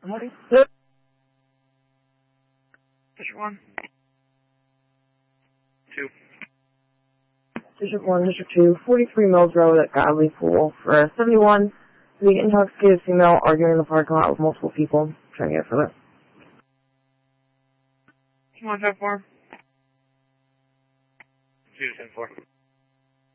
I'm ready. District 1. 2. District 1, District 2, 43 Mills Road at Godley Pool for 71. The intoxicated female arguing in the parking lot with multiple people trying to get further. Come on, 10-4. 2 10-4.